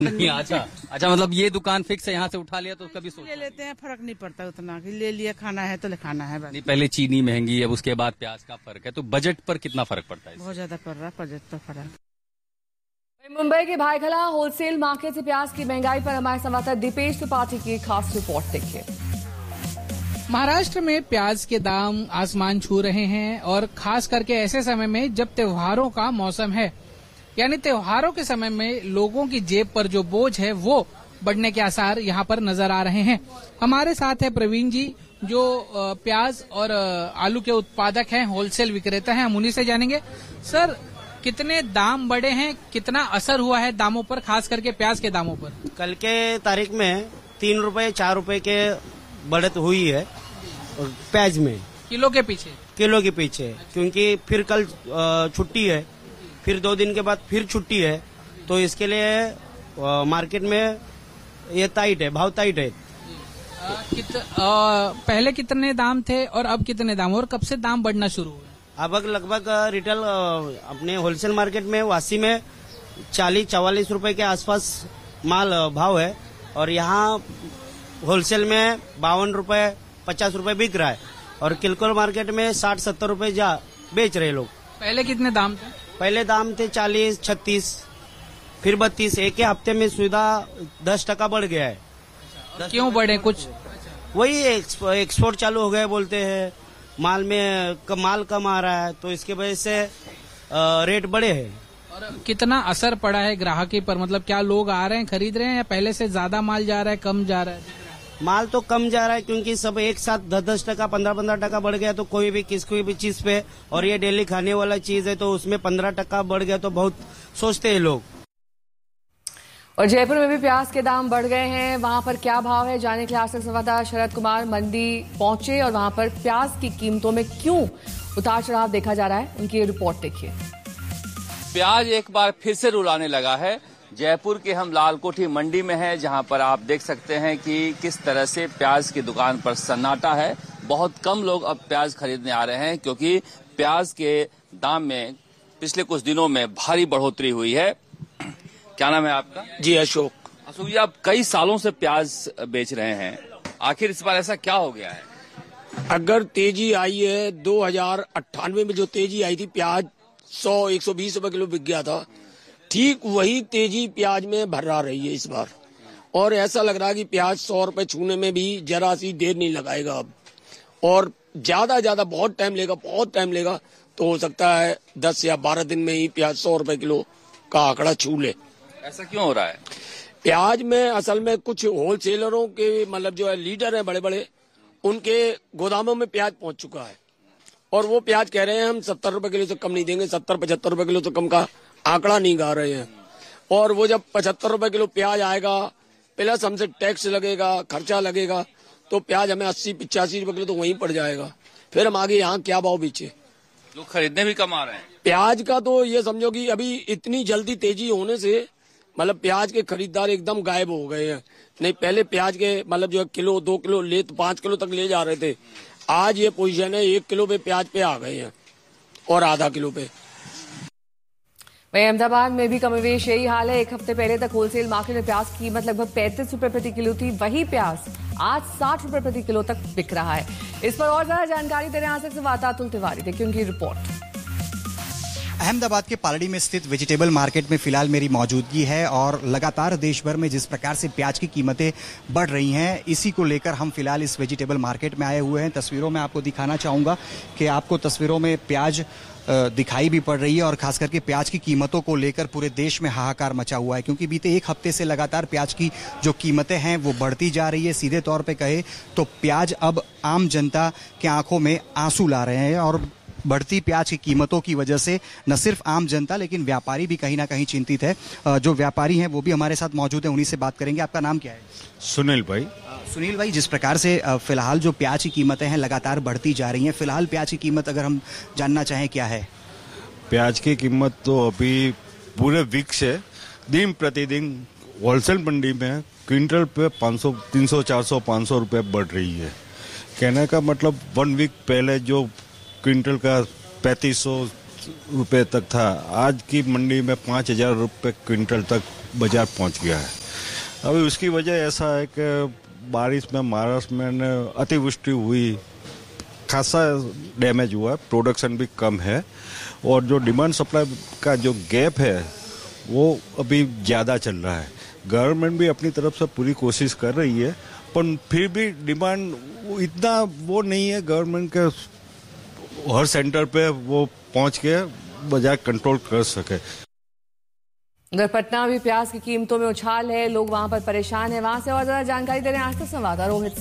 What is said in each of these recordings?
नहीं। अच्छा मतलब ये दुकान फिक्स है, यहाँ से उठा लिया तो कभी सोच ले लेते हैं, फर्क नहीं पड़ता उतना कि ले लिया, खाना है तो खाना है बस। नहीं, पहले चीनी महंगी, अब उसके बाद प्याज का फर्क है, तो बजट पर कितना फर्क पड़ता है? बहुत ज्यादा पड़ रहा है बजट पर फर्क। मुंबई के भाईखला होलसेल मार्केट से प्याज की महंगाई पर हमारे संवाददाता दीपेश त्रिपाठी की खास रिपोर्ट देखिए। महाराष्ट्र में प्याज के दाम आसमान छू रहे हैं और खास करके ऐसे समय में जब त्योहारों का मौसम है, यानी त्योहारों के समय में लोगों की जेब पर जो बोझ है वो बढ़ने के आसार यहाँ पर नजर आ रहे हैं। हमारे साथ है प्रवीण जी, जो प्याज और आलू के उत्पादक हैं, होलसेल विक्रेता हैं। हम उन्हीं से जानेंगे, सर कितने दाम बढ़े हैं, कितना असर हुआ है दामों पर, खास करके प्याज के दामों पर? कल के तारीख में 3 रुपए 4 रुपए के बढ़त हुई है प्याज में, किलो के पीछे, क्योंकि फिर कल छुट्टी है, फिर 2 दिन के बाद फिर छुट्टी है, तो इसके लिए मार्केट में ये टाइट है, भाव टाइट है। पहले कितने दाम थे और अब कितने दाम, और कब से दाम बढ़ना शुरू हुए? अब लगभग रिटेल अपने होलसेल मार्केट में वासी में 40-44 रुपए के आसपास माल भाव है, और यहाँ होलसेल में 52 रुपए 50 रुपए बिक रहा है, और किलकोल मार्केट में 60-70 रुपए बेच रहे लोग। पहले कितने दाम थे? पहले दाम थे 40-36, फिर 32। एक ही हफ्ते में सुविधा 10% बढ़ गया है। क्यों बढ़े? कुछ वही एक्सपोर्ट चालू हो गए बोलते हैं, माल में माल कम आ रहा है, तो इसके वजह से रेट बढ़े हैं। और कितना असर पड़ा है ग्राहकी पर, मतलब क्या लोग आ रहे हैं, खरीद रहे हैं, या पहले से ज्यादा माल जा रहा है, कम जा रहा है? माल तो कम जा रहा है, क्योंकि सब एक साथ 10-10%, 15-15% बढ़ गया, तो कोई भी चीज पे, और ये डेली खाने वाला चीज है तो उसमें 15% बढ़ गया, तो बहुत सोचते हैं लोग। और जयपुर में भी प्याज के दाम बढ़ गए हैं, वहां पर क्या भाव है जानने के लिए आज तक संवाददाता शरद कुमार मंडी पहुंचे और वहां पर प्याज की कीमतों में क्यों उतार चढ़ाव देखा जा रहा है, उनकी रिपोर्ट देखिए। प्याज एक बार फिर से रुलाने लगा है। जयपुर के हम लालकोठी मंडी में हैं, जहां पर आप देख सकते हैं कि किस तरह से प्याज की दुकान पर सन्नाटा है। बहुत कम लोग अब प्याज खरीदने आ रहे हैं, क्योंकि प्याज के दाम में पिछले कुछ दिनों में भारी बढ़ोतरी हुई है। क्या नाम है आपका? जी अशोक जी, आप कई सालों से प्याज बेच रहे हैं, आखिर इस बार ऐसा क्या हो गया है? अगर तेजी आई है 2098 में जो तेजी आई थी, प्याज 100-120 रुपए किलो बिक गया था, ठीक वही तेजी प्याज में भर्रा रही है इस बार, और ऐसा लग रहा है कि प्याज 100 रुपए छूने में भी जरा सी देर नहीं लगाएगा अब, और ज्यादा बहुत टाइम लेगा, तो हो सकता है 10 या 12 दिन में ही प्याज 100 रुपए किलो का आंकड़ा छू ले। ऐसा क्यों हो रहा है? प्याज में असल में कुछ होलसेलरों के मतलब जो है लीडर हैं बड़े, उनके गोदामों में प्याज पहुंच चुका है, और वो प्याज कह रहे हैं हम 70 रुपए किलो से कम नहीं देंगे, 70-75 रुपए किलो से कम का आंकड़ा नहीं गा रहे हैं। और वो जब 75 रुपए किलो प्याज आएगा, प्लस हमसे टैक्स लगेगा, खर्चा लगेगा, तो प्याज हमें 80-85 रुपए किलो तो वहीं पड़ जाएगा, फिर हम आगे यहाँ क्या भाव बेचे? लोग खरीदने भी कम आ रहे हैं प्याज का। तो ये समझो कि अभी इतनी जल्दी तेजी होने से मतलब प्याज के खरीदार एकदम गायब हो गए हैं। नहीं, पहले प्याज के मतलब जो है किलो 2 किलो ले तो 5 किलो तक ले जा रहे थे, आज ये पोजीशन है 1 किलो पे प्याज पे आ गए हैं, और आधा किलो पे। वहीं अहमदाबाद में भी कमोवेश यही हाल है। एक हफ्ते पहले तक होलसेल मार्केट में प्याज की कीमत लगभग 35 रुपए प्रति किलो थी, वही प्याज आज 60 रुपए प्रति किलो तक बिक रहा है। इस पर और ज्यादा जानकारी दे रहे हैं संवाददाता अतुल तिवारी, देखिए उनकी रिपोर्ट। अहमदाबाद के पालड़ी में स्थित वेजिटेबल मार्केट में फिलहाल मेरी मौजूदगी है, और लगातार देश भर में जिस प्रकार से प्याज की कीमतें बढ़ रही हैं, इसी को लेकर हम फिलहाल इस वेजिटेबल मार्केट में आए हुए हैं। तस्वीरों में आपको दिखाना चाहूँगा कि आपको तस्वीरों में प्याज दिखाई भी पड़ रही है, और खास करके प्याज की कीमतों को लेकर पूरे देश में हाहाकार मचा हुआ है, क्योंकि बीते 1 हफ्ते से लगातार प्याज की जो कीमतें हैं वो बढ़ती जा रही है। सीधे तौर पे कहे तो प्याज अब आम जनता के आंखों में आंसू ला रहे हैं, और बढ़ती प्याज की कीमतों की वजह से न सिर्फ आम जनता लेकिन व्यापारी भी कहीं ना कहीं चिंतित है। जो व्यापारी हैं वो भी हमारे साथ मौजूद हैं, उन्हीं से बात करेंगे। आपका नाम क्या है? सुनील भाई। सुनील भाई, जिस प्रकार से फिलहाल जो प्याज की कीमतें हैं लगातार बढ़ती जा रही हैं, फिलहाल प्याज की कीमत अगर हम जानना चाहें क्या है? प्याज की कीमत तो अभी पूरे वीक से दिन प्रतिदिन होलसेल मंडी में क्विंटल पे 500, 300, 400, 500 रुपये बढ़ रही है। कहने का मतलब 1 वीक पहले जो क्विंटल का 3500 रुपये तक था, आज की मंडी में 5000 रुपये क्विंटल तक बाजार पहुंच गया है। अभी उसकी वजह ऐसा है कि बारिश में महाराष्ट्र में अतिवृष्टि हुई, खासा डैमेज हुआ है, प्रोडक्शन भी कम है और जो डिमांड सप्लाई का जो गैप है वो अभी ज़्यादा चल रहा है। गवर्नमेंट भी अपनी तरफ से पूरी कोशिश कर रही है, पर फिर भी डिमांड इतना वो नहीं है गवर्नमेंट के हर सेंटर पे वो पहुंच के बाजार कंट्रोल कर सके। उधर पटना भी प्याज की कीमतों में उछाल है, लोग वहां पर परेशान हैं। वहां से और ज्यादा जानकारी दे रहे हैं आज तक संवाददाता रोहित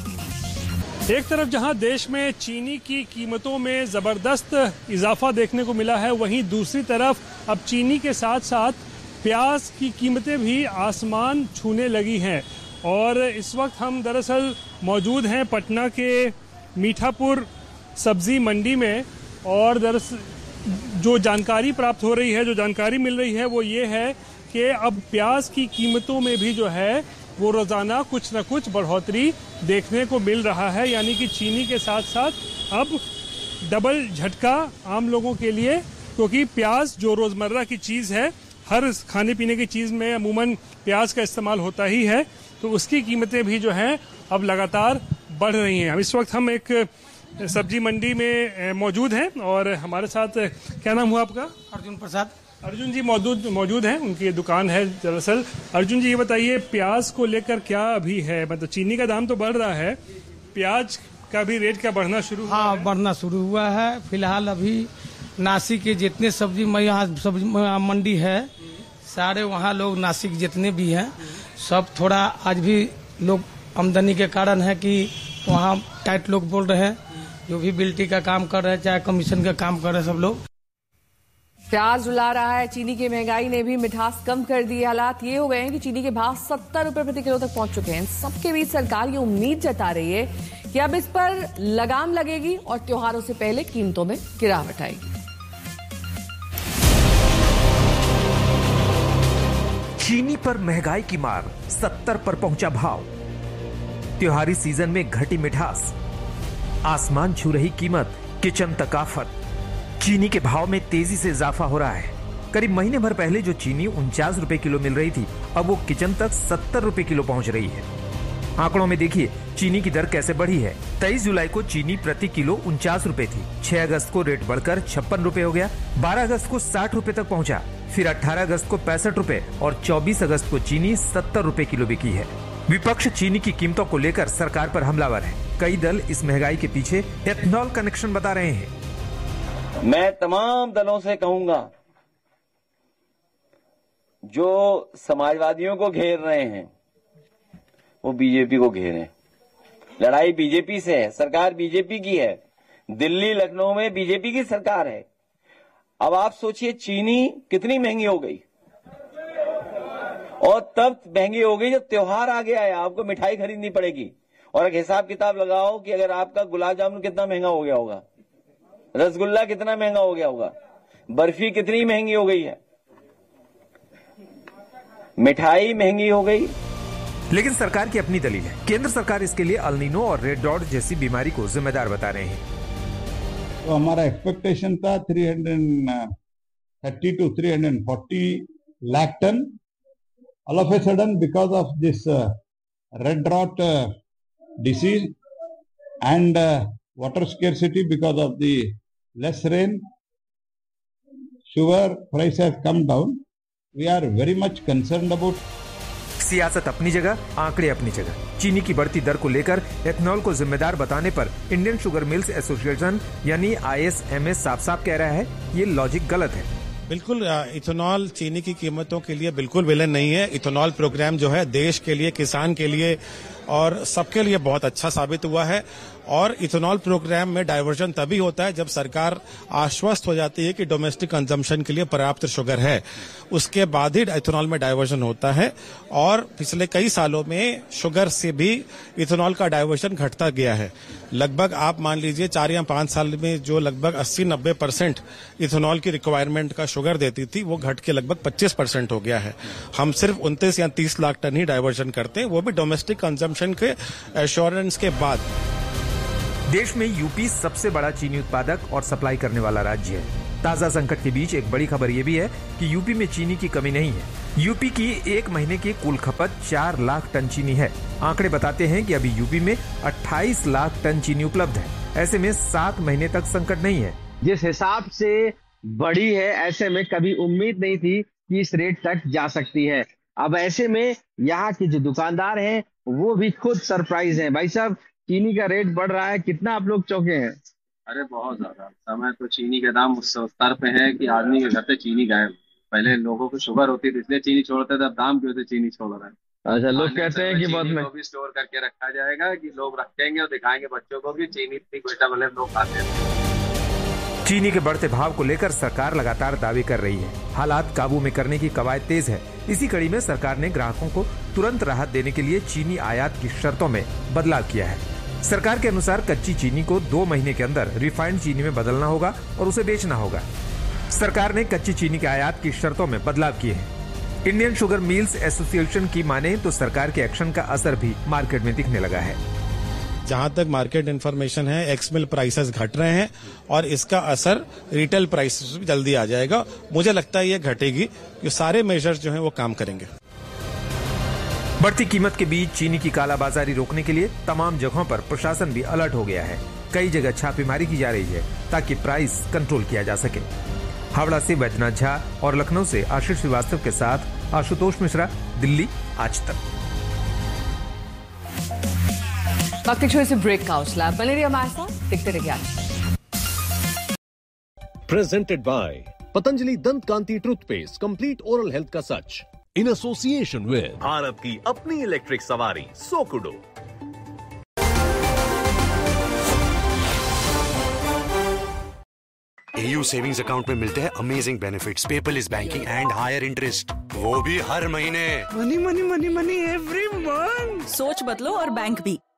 से। एक तरफ जहां देश में चीनी की कीमतों में जबरदस्त इजाफा देखने को मिला है, वहीं दूसरी तरफ अब चीनी के साथ साथ प्याज की कीमतें भी आसमान छूने लगी हैं। और इस वक्त हम दरअसल मौजूद हैं पटना के मीठापुर सब्जी मंडी में और दरअसल जो जानकारी प्राप्त हो रही है, जो जानकारी मिल रही है वो ये है कि अब प्याज की कीमतों में भी जो है वो रोजाना कुछ न कुछ बढ़ोतरी देखने को मिल रहा है। यानी कि चीनी के साथ साथ अब डबल झटका आम लोगों के लिए, क्योंकि प्याज जो रोजमर्रा की चीज है, हर खाने पीने की चीज में अमूमन प्याज का इस्तेमाल होता ही है, तो उसकी कीमतें भी जो हैं अब लगातार बढ़ रही हैं। इस वक्त हम एक सब्जी मंडी में मौजूद हैं और हमारे साथ, क्या नाम हुआ आपका? अर्जुन प्रसाद। अर्जुन जी मौजूद हैं, उनकी दुकान है दरअसल। अर्जुन जी ये बताइए, प्याज को लेकर क्या अभी है, मतलब चीनी का दाम तो बढ़ रहा है, प्याज का भी रेट क्या बढ़ना शुरू हुआ? हाँ, बढ़ना शुरू हुआ है। फिलहाल अभी नासिक के जितने सब्जी मंडी है, सारे वहाँ लोग नासिक जितने भी हैं सब थोड़ा आज भी लोग आमदनी के कारण है कि वहाँ टाइट लोग बोल रहे हैं, जो भी बिल्टी का काम कर रहे हैं चाहे कमीशन का काम कर रहे हैं सब लोग। प्याज रुला रहा है, चीनी की महंगाई ने भी मिठास कम कर दी है। हालात ये हो गए हैं कि चीनी के भाव 70 रुपए प्रति किलो तक पहुंच चुके हैं। सबके बीच सरकार ये उम्मीद जता रही है कि अब इस पर लगाम लगेगी और त्योहारों से पहले कीमतों में गिरावट आएगी। चीनी पर महंगाई की मार, 70 पर पहुंचा भाव। त्योहारी सीजन में घटी मिठास, आसमान छू रही कीमत, किचन तक आफत। चीनी के भाव में तेजी से इजाफा हो रहा है। करीब महीने भर पहले जो चीनी 49 रुपए किलो मिल रही थी, अब वो किचन तक 70 रुपए किलो पहुंच रही है। आंकड़ों में देखिए चीनी की दर कैसे बढ़ी है। 23 जुलाई को चीनी प्रति किलो 49 रुपए थी। 6 अगस्त को रेट बढ़कर 56 रुपए हो गया। 12 अगस्त को 60 रुपए तक पहुंचा। फिर 18 अगस्त को 65 रुपए और 24 अगस्त को चीनी 70 रुपए किलो बिकी है। विपक्ष चीनी की कीमतों को लेकर सरकार पर हमलावर है। कई दल इस महंगाई के पीछे एथनॉल कनेक्शन बता रहे हैं। मैं तमाम दलों से कहूंगा जो समाजवादियों को घेर रहे हैं वो बीजेपी को घेरें। लड़ाई बीजेपी से है, सरकार बीजेपी की है, दिल्ली लखनऊ में बीजेपी की सरकार है। अब आप सोचिए चीनी कितनी महंगी हो गई, और तब महंगी हो गई जब त्योहार आ गया है, आपको मिठाई खरीदनी पड़ेगी। और एक हिसाब किताब लगाओ कि अगर आपका गुलाब जामुन कितना महंगा हो गया होगा, रसगुल्ला कितना महंगा हो गया होगा, बर्फी कितनी महंगी हो गई है, मिठाई महंगी हो गई। लेकिन सरकार की अपनी दलील है। केंद्र सरकार इसके लिए अल नीनो और रेड डॉट जैसी बीमारी को जिम्मेदार बता रहे हैं। तो हमारा एक्सपेक्टेशन था 330 to 340 lakh ton. All of a sudden, because of this red rot disease and water scarcity, because of the less rain, sugar price has come down. We are very much concerned about. सियासत अपनी जगह, आंकड़े अपनी जगह। चीनी की बढ़ती दर को लेकर एथनॉल को जिम्मेदार बताने पर इंडियन शुगर मिल्स एसोसिएशन यानी ISMA साफ साफ कह रहा है ये लॉजिक गलत है। बिल्कुल, इथेनॉल चीनी की कीमतों के लिए बिल्कुल विलेन नहीं है। इथेनॉल प्रोग्राम जो है देश के लिए, किसान के लिए और सबके लिए बहुत अच्छा साबित हुआ है। और इथेनॉल प्रोग्राम में डाइवर्जन तभी होता है जब सरकार आश्वस्त हो जाती है कि डोमेस्टिक कंजम्पशन के लिए पर्याप्त शुगर है, उसके बाद ही इथेनॉल में डाइवर्जन होता है। और पिछले कई सालों में शुगर से भी इथेनॉल का डाइवर्जन घटता गया है। लगभग आप मान लीजिए 4 या 5 साल में जो लगभग 80-90% इथेनॉल की रिक्वायरमेंट का शुगर देती थी, वो घट के लगभग 25% हो गया है। हम सिर्फ 29 या 30 लाख टन ही डाइवर्जन करते हैं, वो भी डोमेस्टिक कंजम्पशन के एश्योरेंस के बाद। देश में यूपी सबसे बड़ा चीनी उत्पादक और सप्लाई करने वाला राज्य है। ताजा संकट के बीच एक बड़ी खबर ये भी है कि यूपी में चीनी की कमी नहीं है। यूपी की एक महीने की कुल खपत 4 लाख टन चीनी है। आंकड़े बताते हैं कि अभी यूपी में 28 लाख टन चीनी उपलब्ध है। ऐसे में 7 महीने तक संकट नहीं है। जिस हिसाब से बढ़ी है, ऐसे में कभी उम्मीद नहीं थी कि इस रेट तक जा सकती है। अब ऐसे में यहाँ के जो दुकानदार हैं वो भी खुद सरप्राइज हैं। भाई साहब, चीनी का रेट बढ़ रहा है, कितना आप लोग चौंके हैं? अरे बहुत ज्यादा। समय तो चीनी के दाम उस स्तर पे है कि आदमी के घर से चीनी गायब। पहले लोगों को शुगर होती थी इसलिए चीनी छोड़ते थे, अब दाम की वजह से चीनी छोड़ रहा है। अच्छा, लोग कहते हैं कि बहुत में भी स्टोर करके रखा जाएगा कि लोग रखेंगे और दिखाएंगे बच्चों को कि चीनी इतनी बेटा भले लोग खाते हैं। चीनी के बढ़ते भाव को लेकर सरकार लगातार दावे कर रही है। हालात काबू में करने की कवायद तेज है। इसी कड़ी में सरकार ने ग्राहकों को तुरंत राहत देने के लिए चीनी आयात की शर्तों में बदलाव किया है। सरकार के अनुसार कच्ची चीनी को 2 महीने के अंदर रिफाइंड चीनी में बदलना होगा और उसे बेचना होगा। सरकार ने कच्ची चीनी के आयात की शर्तों में बदलाव किए हैं। इंडियन शुगर मिल्स एसोसिएशन की माने तो सरकार के एक्शन का असर भी मार्केट में दिखने लगा है। जहां तक मार्केट इन्फॉर्मेशन है, एक्स मिल प्राइसेस घट रहे हैं और इसका असर रिटेल प्राइसेस भी जल्दी आ जाएगा। मुझे लगता है ये घटेगी, ये सारे मेजर्स जो हैं वो काम करेंगे। बढ़ती कीमत के बीच चीनी की कालाबाजारी रोकने के लिए तमाम जगहों पर प्रशासन भी अलर्ट हो गया है। कई जगह छापेमारी की जा रही है ताकि प्राइस कंट्रोल किया जा सके। हावड़ा से वैद्यनाथ झा और लखनऊ से आशीष श्रीवास्तव के साथ आशुतोष मिश्रा, दिल्ली आज तक। वक्त से ब्रेक का हौसला बने रहिए हमारे साथ, दिखते रहिए। प्रेजेंटेड बाय पतंजलि दंत कांति टूथपेस्ट, कंप्लीट ओरल हेल्थ का सच, इन एसोसिएशन विद भारत की अपनी इलेक्ट्रिक सवारी सोकुडो। AU सेविंग्स अकाउंट में मिलते हैं amazing benefits, paperless banking and higher interest, वो भी हर महीने। Money money money money every month. सोच बदलो और बैंक भी।